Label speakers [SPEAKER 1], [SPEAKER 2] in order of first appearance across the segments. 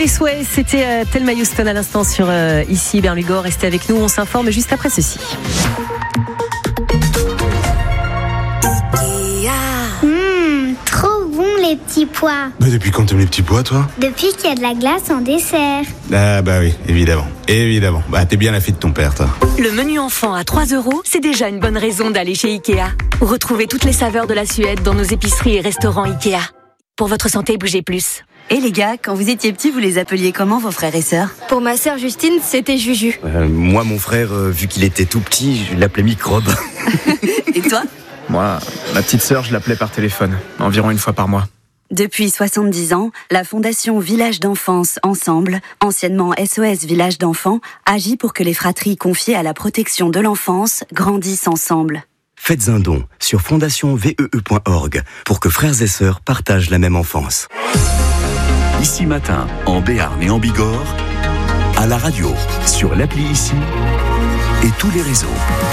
[SPEAKER 1] les souhaits, c'était Thelma Houston à l'instant sur ici Berlugor. Restez avec nous, on s'informe juste après ceci.
[SPEAKER 2] Trop bon les petits pois.
[SPEAKER 3] Mais depuis quand t'aimes les petits pois, toi ?
[SPEAKER 2] Depuis qu'il y a de la glace en dessert.
[SPEAKER 3] Ah bah oui, évidemment. Bah t'es bien la fille de ton père, toi.
[SPEAKER 4] Le menu enfant à 3 €, c'est déjà une bonne raison d'aller chez Ikea. Retrouvez toutes les saveurs de la Suède dans nos épiceries et restaurants Ikea. Pour votre santé, bougez plus.
[SPEAKER 5] Et les gars, quand vous étiez petits, vous les appeliez comment, vos frères et sœurs ?
[SPEAKER 6] Pour ma sœur Justine, c'était Juju.
[SPEAKER 7] Moi, mon frère, vu qu'il était tout petit, je l'appelais Microbe.
[SPEAKER 5] Et toi ?
[SPEAKER 8] Moi, ma petite sœur, je l'appelais par téléphone, environ une fois par mois.
[SPEAKER 5] Depuis 70 ans, la Fondation Village d'Enfance Ensemble, anciennement SOS Village d'Enfants, agit pour que les fratries confiées à la protection de l'enfance grandissent ensemble.
[SPEAKER 7] Faites un don sur fondationvee.org pour que frères et sœurs partagent la même enfance.
[SPEAKER 9] Ici Matin, en Béarn et en Bigorre, à la radio, sur l'appli Ici et tous les réseaux.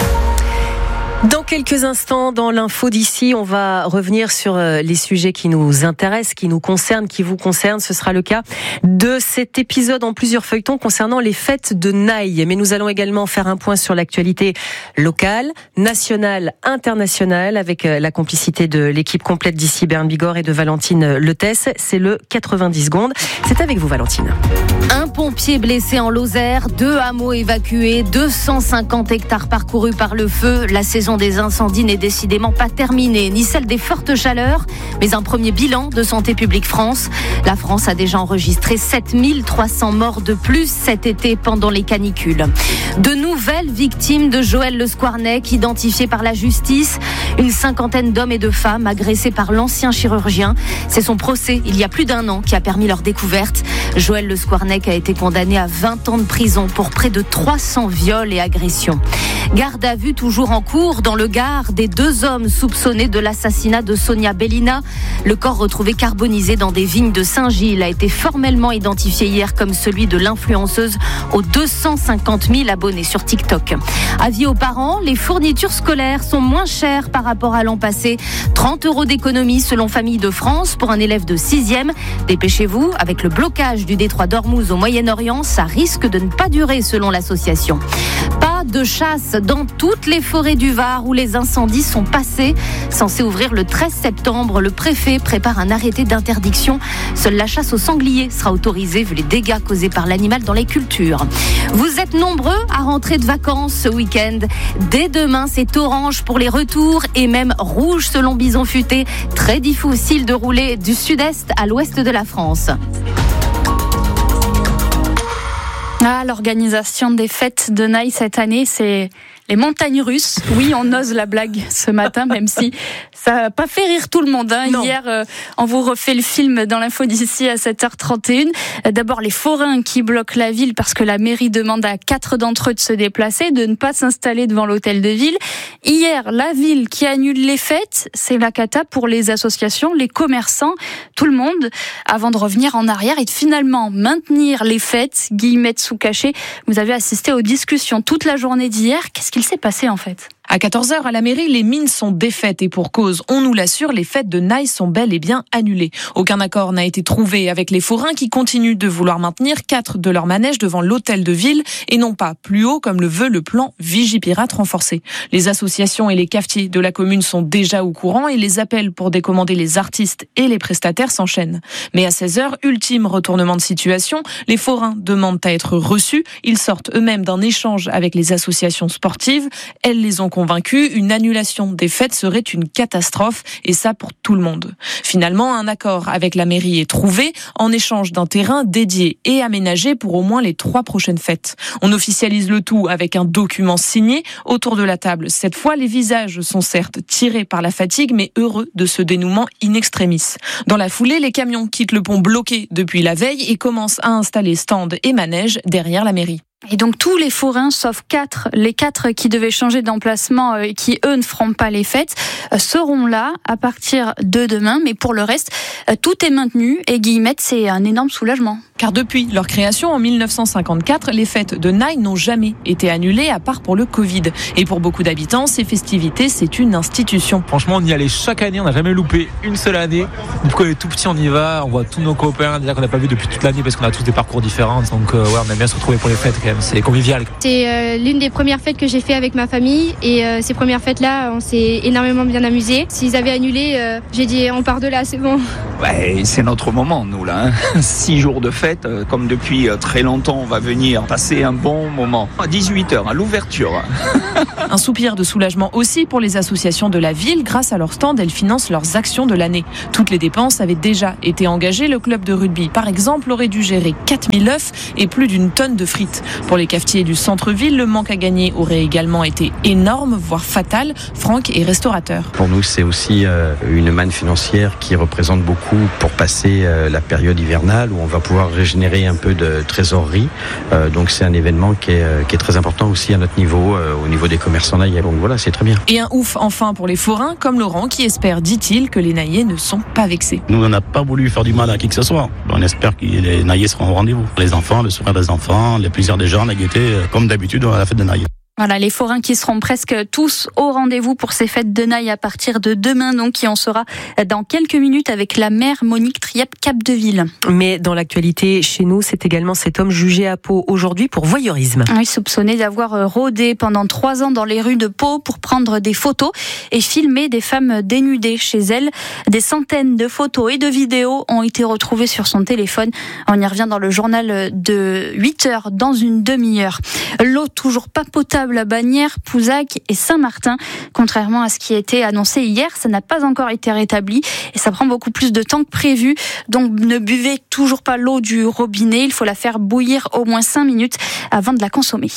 [SPEAKER 1] Dans quelques instants, dans l'info d'ici, on va revenir sur les sujets qui nous intéressent, qui nous concernent, qui vous concernent. Ce sera le cas de cet épisode en plusieurs feuilletons concernant les fêtes de Naï. Mais nous allons également faire un point sur l'actualité locale, nationale, internationale, avec la complicité de l'équipe complète d'ici Béarn Bigorre et de Valentine Letesse. C'est le 90 secondes. C'est avec vous, Valentine.
[SPEAKER 10] Un pompier blessé en Lozère, 2 hameaux évacués, 250 hectares parcourus par le feu. La saison des incendies n'est décidément pas terminée, ni celle des fortes chaleurs, mais un premier bilan de Santé publique France. La France a déjà enregistré 7300 morts de plus cet été pendant les canicules. De nouvelles victimes de Joël Le Squarnec, identifiées par la justice. Une 50aine d'hommes et de femmes agressés par l'ancien chirurgien. C'est son procès, il y a plus d'1 an, qui a permis leur découverte. Joël Le Squarnec a été condamné à 20 ans de prison pour près de 300 viols et agressions. Garde à vue toujours en cours dans le Gard des 2 hommes soupçonnés de l'assassinat de Sonia Bellina. Le corps retrouvé carbonisé dans des vignes de Saint-Gilles a été formellement identifié hier comme celui de l'influenceuse aux 250 000 abonnés sur TikTok. Avis aux parents, les fournitures scolaires sont moins chères par rapport à l'an passé. 30 € d'économie selon Famille de France pour un élève de 6e. Dépêchez-vous, avec le blocage du détroit d'Ormuz au Moyen-Orient, ça risque de ne pas durer selon l'association. Pas de chasse dans toutes les forêts du Var où les incendies sont passés. Censé ouvrir le 13 septembre, le préfet prépare un arrêté d'interdiction. Seule la chasse au sanglier sera autorisée vu les dégâts causés par l'animal dans les cultures. Vous êtes nombreux à rentrer de vacances ce week-end. Dès demain, c'est orange pour les retours et même rouge selon Bison Futé. Très difficile de rouler du sud-est à l'ouest de la France.
[SPEAKER 11] L'organisation des fêtes de Naï cette année, c'est les montagnes russes. Oui, on ose la blague ce matin, même si ça n'a pas fait rire tout le monde. Hier, on vous refait le film dans l'info d'ici à 7h31. D'abord, les forains qui bloquent la ville parce que la mairie demande à 4 d'entre eux de se déplacer, de ne pas s'installer devant l'hôtel de ville. Hier, la ville qui annule les fêtes, c'est la cata pour les associations, les commerçants, tout le monde, avant de revenir en arrière et de finalement maintenir les fêtes, guillemets sous cachet. Vous avez assisté aux discussions toute la journée d'hier. Qu'est-ce qu'il s'est passé en fait ?
[SPEAKER 12] À 14h à la mairie, les mines sont défaites et pour cause, on nous l'assure, les fêtes de Naï sont bel et bien annulées. Aucun accord n'a été trouvé avec les forains qui continuent de vouloir maintenir 4 de leurs manèges devant l'hôtel de ville et non pas plus haut comme le veut le plan Vigipirate renforcé. Les associations et les cafetiers de la commune sont déjà au courant et les appels pour décommander les artistes et les prestataires s'enchaînent. Mais à 16h, ultime retournement de situation, les forains demandent à être reçus. Ils sortent eux-mêmes d'un échange avec les associations sportives. Elles les ont convaincus, une annulation des fêtes serait une catastrophe, et ça pour tout le monde. Finalement, un accord avec la mairie est trouvé en échange d'un terrain dédié et aménagé pour au moins les 3 prochaines fêtes. On officialise le tout avec un document signé. Autour de la table, cette fois, les visages sont certes tirés par la fatigue, mais heureux de ce dénouement in extremis. Dans la foulée, les camions quittent le pont bloqué depuis la veille et commencent à installer stands et manèges derrière la mairie.
[SPEAKER 11] Et donc tous les forains, sauf les 4 qui devaient changer d'emplacement et qui eux ne feront pas les fêtes, seront là à partir de demain. Mais pour le reste, tout est maintenu et Guillemette, c'est un énorme soulagement.
[SPEAKER 12] Car depuis leur création en 1954, les fêtes de Naï n'ont jamais été annulées à part pour le Covid. Et pour beaucoup d'habitants, ces festivités, c'est une institution.
[SPEAKER 13] Franchement, on y allait chaque année, on n'a jamais loupé une seule année. Depuis qu'on est tout petit, on y va, on voit tous nos copains déjà qu'on n'a pas vu depuis toute l'année parce qu'on a tous des parcours différents. Donc ouais, on aime bien se retrouver pour les fêtes quand même, c'est convivial.
[SPEAKER 6] C'est l'une des premières fêtes que j'ai fait avec ma famille et ces premières fêtes-là, on s'est énormément bien amusé. S'ils avaient annulé, j'ai dit on part de là, c'est bon.
[SPEAKER 14] Ouais, c'est notre moment, nous là. 6 jours de fête, comme depuis très longtemps, on va venir passer un bon moment. À 18h, à l'ouverture.
[SPEAKER 12] Un soupir de soulagement aussi pour les associations de la ville. Grâce à leur stand, elles financent leurs actions de l'année. Toutes les dépenses avaient déjà été engagées. Le club de rugby, par exemple, aurait dû gérer 4000 œufs et plus d'une tonne de frites. Pour les cafetiers du centre-ville, le manque à gagner aurait également été énorme, voire fatal. Franck est restaurateur.
[SPEAKER 15] Pour nous, c'est aussi une manne financière qui représente beaucoup pour passer la période hivernale où on va pouvoir régénérer un peu de trésorerie. Donc c'est un événement qui est très important aussi à notre niveau, au niveau des commerçants naïens. Donc voilà, c'est très bien.
[SPEAKER 12] Et un ouf enfin pour les forains, comme Laurent qui espère, dit-il, que les naïers ne sont pas vexés.
[SPEAKER 16] Nous, on n'a pas voulu faire du mal à qui que ce soit. On espère que les naïers seront au rendez-vous. Les enfants, le sourire des enfants, les plaisirs des gens, la gaieté, comme d'habitude à la fête de Naï.
[SPEAKER 11] Voilà, les forains qui seront presque tous au rendez-vous pour ces fêtes de Naï à partir de demain, donc qui en sera dans quelques minutes avec la maire Monique Triep-Capdeville.
[SPEAKER 1] Mais dans l'actualité chez nous, c'est également cet homme jugé à Pau aujourd'hui pour voyeurisme.
[SPEAKER 11] Oui, soupçonné d'avoir rôdé pendant 3 ans dans les rues de Pau pour prendre des photos et filmer des femmes dénudées chez elles. Des centaines de photos et de vidéos ont été retrouvées sur son téléphone. On y revient dans le journal de 8h dans une demi-heure. L'eau toujours pas potable à Bagnères, Pouzac et Saint-Martin. Contrairement à ce qui a été annoncé hier, ça n'a pas encore été rétabli et ça prend beaucoup plus de temps que prévu. Donc ne buvez toujours pas l'eau du robinet, il faut la faire bouillir au moins 5 minutes avant de la consommer.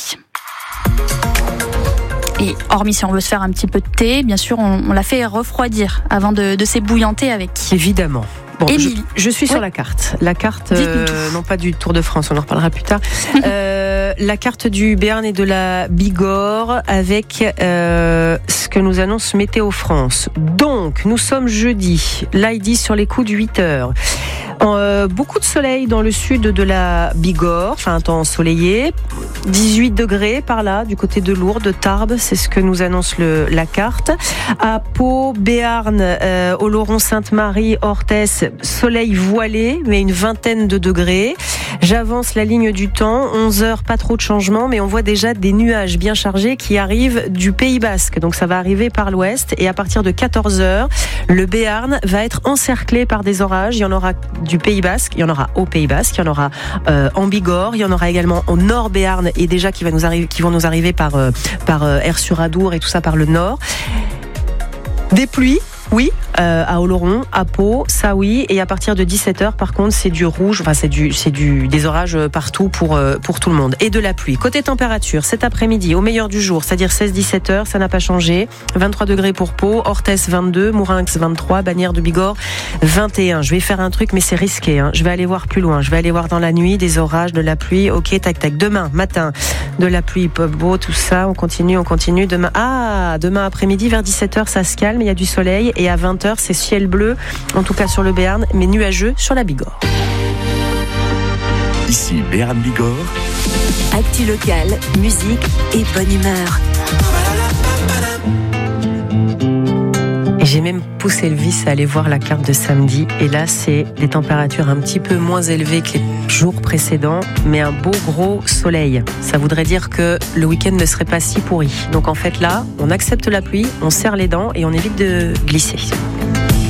[SPEAKER 11] Et hormis si on veut se faire un petit peu de thé, bien sûr on la fait refroidir avant de s'ébouillanter avec.
[SPEAKER 1] Évidemment. Bon, je suis sur
[SPEAKER 11] ouais.
[SPEAKER 1] La carte, non pas du Tour de France, on en reparlera plus tard. La carte du Béarn et de la Bigorre avec ce que nous annonce Météo France. Donc, nous sommes jeudi, là il dit sur les coups de 8h. Beaucoup de soleil dans le sud de la Bigorre, enfin un temps ensoleillé, 18 degrés par là, du côté de Lourdes, de Tarbes, c'est ce que nous annonce la carte. À Pau, Béarn, Oloron, Sainte-Marie, Orthès, soleil voilé, mais une vingtaine de degrés. J'avance la ligne du temps, 11h, pas trop de changement, mais on voit déjà des nuages bien chargés qui arrivent du Pays Basque. Donc ça va arriver par l'ouest et à partir de 14h, le Béarn va être encerclé par des orages. Il y en aura du Pays Basque, il y en aura au Pays Basque, il y en aura en Bigorre, il y en aura également au nord Béarn et déjà qui vont nous arriver par Aire-sur-Adour et tout ça par le nord. Des pluies. Oui, à Oloron, à Pau, ça oui. Et à partir de 17h, par contre, c'est du rouge. Enfin, c'est des orages partout pour tout le monde. Et de la pluie. Côté température, cet après-midi, au meilleur du jour, c'est-à-dire 16-17h, ça n'a pas changé. 23 degrés pour Pau, Orthès 22, Mourinx 23, Bagnères de Bigorre 21. Je vais faire un truc, mais c'est risqué. Hein. Je vais aller voir plus loin. Je vais aller voir dans la nuit des orages, de la pluie. Ok, tac, tac. Demain matin, de la pluie, pop beau, tout ça. On continue. Demain après-midi, vers 17h, ça se calme. Il y a du soleil. Et à 20h, c'est ciel bleu, en tout cas sur le Béarn, mais nuageux sur la Bigorre.
[SPEAKER 9] Ici Béarn Bigorre.
[SPEAKER 4] Actu local, musique et bonne humeur.
[SPEAKER 1] Et j'ai même poussé le vice à aller voir la carte de samedi. Et là, c'est des températures un petit peu moins élevées que les jours précédents, mais un beau gros soleil. Ça voudrait dire que le week-end ne serait pas si pourri. Donc en fait là, on accepte la pluie, on serre les dents et on évite de glisser.